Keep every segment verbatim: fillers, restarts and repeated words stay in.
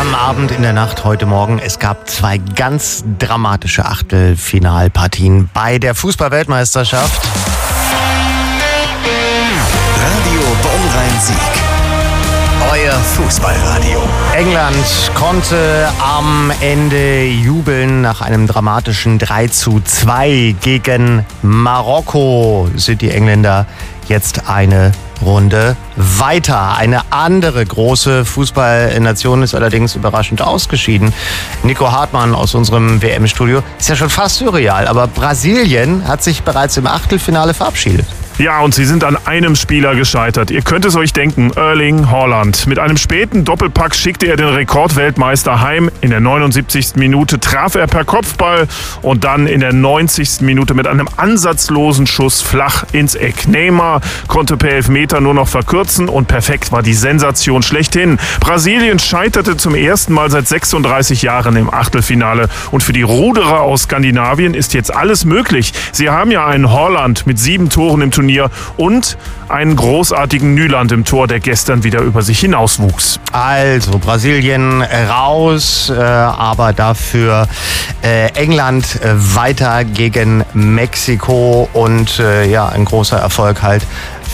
Am Abend, in der Nacht, heute Morgen, es gab zwei ganz dramatische Achtelfinalpartien bei der Fußball-Weltmeisterschaft. Radio Bonn-Rhein-Sieg. Euer Fußballradio. England konnte am Ende jubeln. Nach einem dramatischen drei zu zwei gegen Marokko sind die Engländer jetzt eine Runde weiter. Eine andere große Fußballnation ist allerdings überraschend ausgeschieden. Nico Hartmann aus unserem W M-Studio. Ist ja schon fast surreal, aber Brasilien hat sich bereits im Achtelfinale verabschiedet. Ja, und sie sind an einem Spieler gescheitert. Ihr könnt es euch denken, Erling Haaland. Mit einem späten Doppelpack schickte er den Rekordweltmeister heim. In der neunundsiebzigsten Minute traf er per Kopfball und dann in der neunzigsten Minute mit einem ansatzlosen Schuss flach ins Eck. Neymar konnte per Elfmeter nur noch verkürzen und perfekt war die Sensation schlechthin. Brasilien scheiterte zum ersten Mal seit sechsunddreißig Jahren im Achtelfinale. Und für die Ruderer aus Skandinavien ist jetzt alles möglich. Sie haben ja einen Haaland mit sieben Toren im Turnier und einen großartigen Nyland im Tor, der gestern wieder über sich hinauswuchs. Also Brasilien raus, äh, aber dafür äh, England äh, weiter gegen Mexiko und äh, ja, ein großer Erfolg halt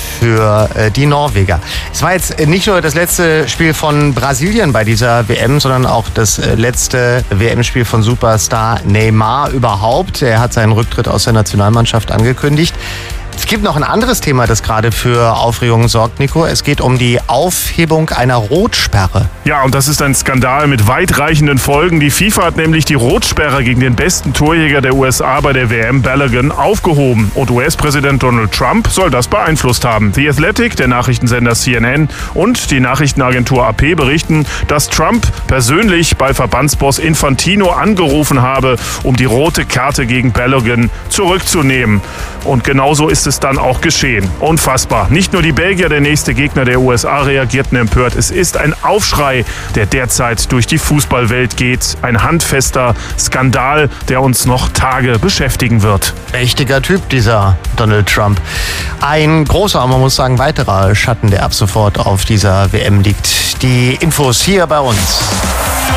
für äh, die Norweger. Es war jetzt nicht nur das letzte Spiel von Brasilien bei dieser W M, sondern auch das äh, letzte W M-Spiel von Superstar Neymar überhaupt. Er hat seinen Rücktritt aus der Nationalmannschaft angekündigt. Es gibt noch ein anderes Thema, das gerade für Aufregung sorgt, Nico. Es geht um die Aufhebung einer Rotsperre. Ja, und das ist ein Skandal mit weitreichenden Folgen. Die FIFA hat nämlich die Rotsperre gegen den besten Torjäger der U S A bei der W M, Balogun, aufgehoben. Und U S-Präsident Donald Trump soll das beeinflusst haben. The Athletic, der Nachrichtensender C N N und die Nachrichtenagentur A P berichten, dass Trump persönlich bei Verbandsboss Infantino angerufen habe, um die rote Karte gegen Balogun zurückzunehmen. Und genauso ist es dann auch geschehen. Unfassbar. Nicht nur die Belgier, der nächste Gegner der U S A, reagierten empört. Es ist ein Aufschrei, der derzeit durch die Fußballwelt geht. Ein handfester Skandal, der uns noch Tage beschäftigen wird. Mächtiger Typ, dieser Donald Trump. Ein großer, aber man muss sagen, weiterer Schatten, der ab sofort auf dieser W M liegt. Die Infos hier bei uns.